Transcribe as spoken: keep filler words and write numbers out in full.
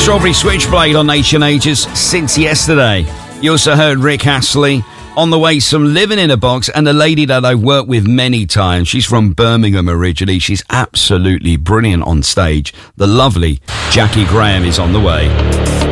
Strawberry Switchblade on Nation Ages since yesterday. You also heard Rick Astley. On the way, some Living in a Box, and a lady that I've worked with many times. She's from Birmingham originally. She's absolutely brilliant on stage. The lovely Jackie Graham is on the way.